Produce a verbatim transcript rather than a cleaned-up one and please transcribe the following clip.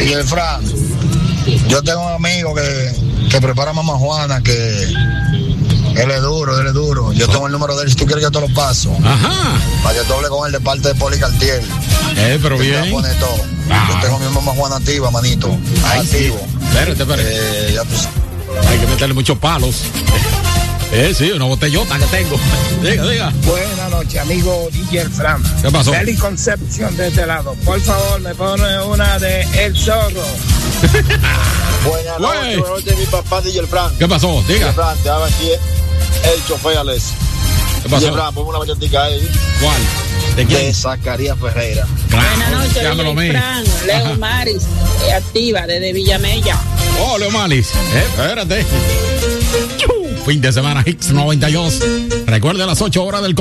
Y el Fran, yo tengo un amigo que, que prepara mamá Juana, que él es duro, él es duro. Yo tengo el número de él, si tú quieres yo te lo paso. Ajá. Para que tú hables con él de parte de Poli Cartier. Eh, pero bien. Te voy a poner todo. Ah. Yo tengo mi mamá Juana activa, manito. Ay, activo. Sí. Espérate, espérate. Eh, ya tú... Hay que meterle muchos palos. Eh, sí, una botellota que tengo. Diga, diga. Buenas noches, amigo D J Fran. ¿Qué pasó? Feli Concepción de este lado. Por favor, me pone una de El Zorro. Buenas noches, buenas noches, mi papá D J Fran. ¿Qué pasó? Diga. D J Fran, te habla aquí el chofer Alex. ¿Qué pasó? D J Fran, ponme una bachatica ahí. ¿Cuál? ¿De quién? De Zacarías Ferreira. Buenas noches, Llámalo a mí. Fran. Leo Ajá. Maris, eh, activa desde Villamella. Oh, Leo Malis. Eh, espérate. Fin de semana Hits noventa y dos. Recuerde a las ocho horas del